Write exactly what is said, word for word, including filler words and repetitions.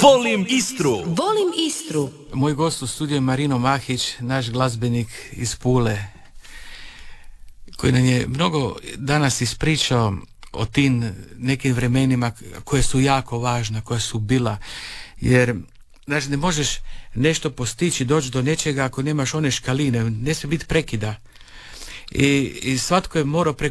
Volim Istru. Volim Istru. Moj gost u studiju je Marino Mahić, naš glazbenik iz Pule, koji nam je mnogo danas ispričao o tim nekim vremenima koje su jako važna, koja su bila. Jer, znači, ne možeš nešto postići, doći do nečega ako nemaš one škaline, ne smije biti prekida. I, i svatko je morao preko